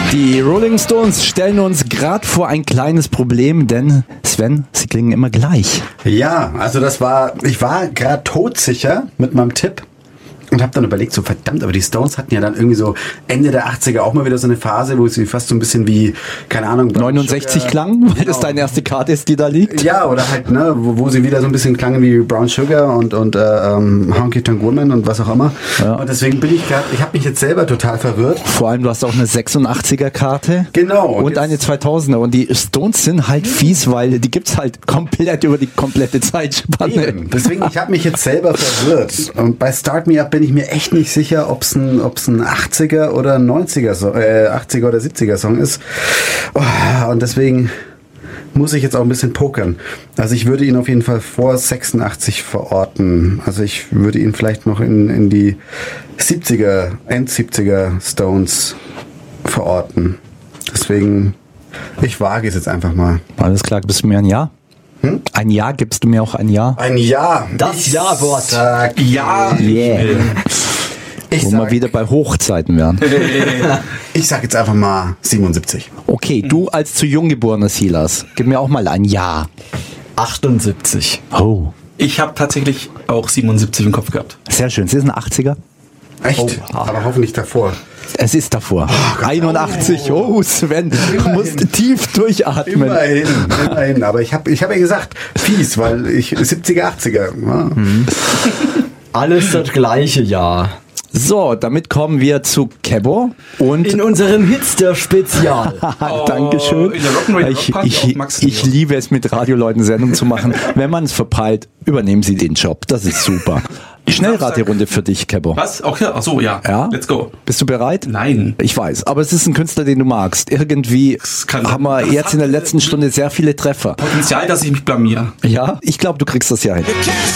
Die Rolling Stones stellen uns gerade vor ein kleines Problem, denn Sven, sie klingen immer gleich. Ja, also ich war gerade todsicher mit meinem Tipp und habe dann überlegt, so verdammt, aber die Stones hatten ja dann irgendwie so Ende der 80er auch mal wieder so eine Phase, wo sie fast so ein bisschen wie, keine Ahnung, 69 klang, weil das deine erste Karte ist, die da liegt. Ja, oder halt, ne, wo sie wieder so ein bisschen klangen wie Brown Sugar und Honky Tonk Woman und was auch immer. Ja. Und deswegen ich habe mich jetzt selber total verwirrt. Vor allem, du hast auch eine 86er Karte. Genau. Und eine 2000er. Und die Stones sind halt fies, weil die gibt's halt komplett über die komplette Zeitspanne. Eben. Deswegen, ich habe mich jetzt selber verwirrt. Und bei Start Me Up bin ich mir echt nicht sicher, ob es ein 80er oder 90er 80er oder 70er Song ist. Oh, und deswegen muss ich jetzt auch ein bisschen pokern. Also ich würde ihn auf jeden Fall vor 86 verorten. Also ich würde ihn vielleicht noch in die 70er, End 70er Stones verorten. Deswegen, ich wage es jetzt einfach mal. Alles klar, gibst du mir ein Ja? Ein Ja, gibst du mir auch ein Ja? Ein Ja. Das Ja-Wort. Sag Ja. Yeah. Wo wir wieder bei Hochzeiten wären. Ich sag jetzt einfach mal 77. Okay, du als zu jung geborener Silas, gib mir auch mal ein Ja. 78. Oh. Ich habe tatsächlich auch 77 im Kopf gehabt. Sehr schön. Es ist ein 80er. Echt? Oh. Aber hoffentlich davor. Es ist davor. 81. Oh, Sven, du musst tief durchatmen. Immerhin. Aber ich hab ja gesagt, fies, weil 70er, 80er. Ja. Alles das gleiche Jahr. So, damit kommen wir zu Kebo und in unserem Hitster-Spezial. Dankeschön. In der Rock'n'Roll Rockparty auf Max ich liebe es, mit Radioleuten Sendungen zu machen. Wenn man es verpeilt, übernehmen sie den Job. Das ist super. Schnellraterunde für dich, Kebo. Was? Okay, ach so, ja. Let's go. Bist du bereit? Nein. Ich weiß, aber es ist ein Künstler, den du magst. Irgendwie haben wir jetzt in der letzten Stunde sehr viele Treffer. Potenzial, dass ich mich blamier. Ja, ich glaube, du kriegst das ja hin.